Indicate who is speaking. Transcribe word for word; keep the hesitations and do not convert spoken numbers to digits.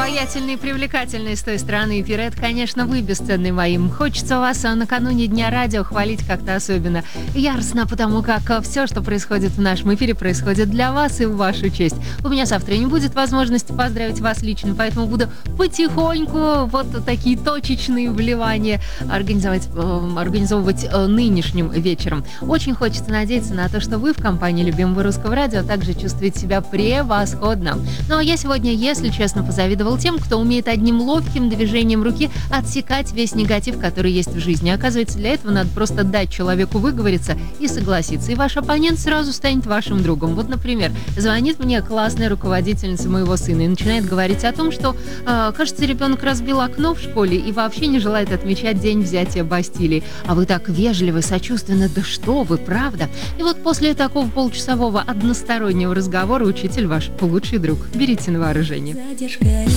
Speaker 1: обаятельный и привлекательный с той стороны эфира. Это, конечно, вы, бесценный моим. Хочется вас накануне Дня радио хвалить как-то особенно яростно, потому как все, что происходит в нашем эфире, происходит для вас и в вашу честь. У меня завтра не будет возможности поздравить вас лично, поэтому буду потихоньку вот такие точечные вливания организовать, э, организовывать э, нынешним вечером. Очень хочется надеяться на то, что вы в компании любимого русского радио также чувствуете себя превосходно. Ну а я сегодня, если честно, позавидовал тем, кто умеет одним ловким движением руки отсекать весь негатив, который есть в жизни. Оказывается, для этого надо просто дать человеку выговориться и согласиться, и ваш оппонент сразу станет вашим другом. Вот, например, звонит мне классная руководительница моего сына и начинает говорить о том, что, э, кажется, ребенок разбил окно в школе и вообще не желает отмечать день взятия Бастилии. А вы так вежливы, сочувственно, да что вы, правда? И вот после такого получасового одностороннего разговора учитель ваш лучший друг. Берите на вооружение.